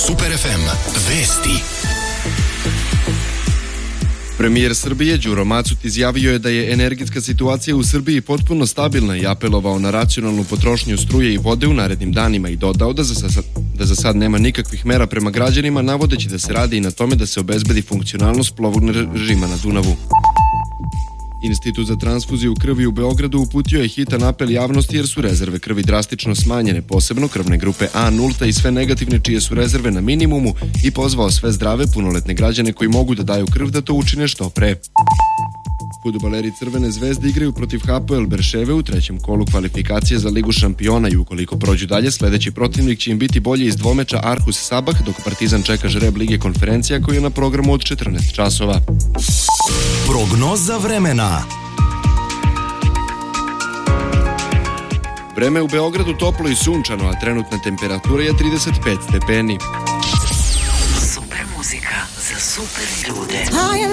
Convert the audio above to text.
Super FM. Vesti. Premijer Srbije Đuro Macut izjavio je da je energetska situacija u Srbiji potpuno stabilna i apelovao na racionalnu potrošnju struje i vode u narednim danima i dodao da za sad nema nikakvih mera prema građanima, navodeći da se radi i na tome da se obezbedi funkcionalnost plovnog režima na Dunavu. Institut za transfuziju krvi u Beogradu uputio je hitan apel javnosti jer su rezerve krvi drastično smanjene, posebno krvne grupe A, nulta i sve negativne čije su rezerve na minimumu, i pozvao sve zdrave punoletne građane koji mogu da daju krv da to učine što pre. Fudbaleri Crvene zvezde igraju protiv Hapoel Berševe u trećem kolu kvalifikacije za Ligu šampiona i ukoliko prođu dalje, sledeći protivnik će im biti bolji iz dvomeča Arhus Sabah, dok Partizan čeka žreb Lige konferencija koji je na programu od 14 časova. Prognoza vremena. Vreme u Beogradu toplo i sunčano, a trenutna temperatura je 35 stepeni. Super muzika za super ljude.